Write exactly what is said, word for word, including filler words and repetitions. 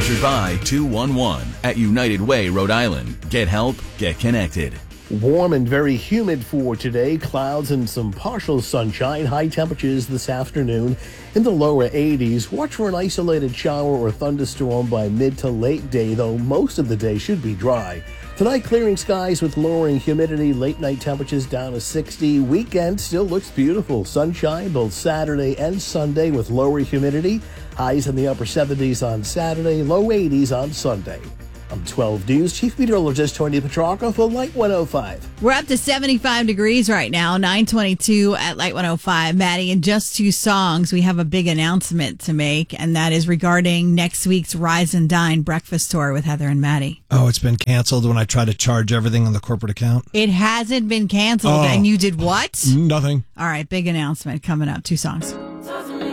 Sponsored by two one one at United Way, Rhode Island. Get help, get connected. Warm and very humid for today. Clouds and some partial sunshine. High temperatures this afternoon in the lower eighties. Watch for an isolated shower or thunderstorm by mid to late day, though most of the day should be dry. Tonight, clearing skies with lowering humidity. Late night temperatures down to sixty. Weekend still looks beautiful. Sunshine both Saturday and Sunday with lower humidity. Highs in the upper seventies on Saturday, low eighties on Sunday. I'm twelve News Chief Meteorologist Tony Petrarca for Light one oh five. We're up to seventy-five degrees right now, nine twenty-two at Light one oh five. Maddie, in just two songs, we have a big announcement to make, and that is regarding next week's Rise and Dine breakfast tour with Heather and Maddie. Oh, it's been canceled when I tried to charge everything on the corporate account? It hasn't been canceled, oh. and you did what? Nothing. All right, big announcement coming up. Two songs.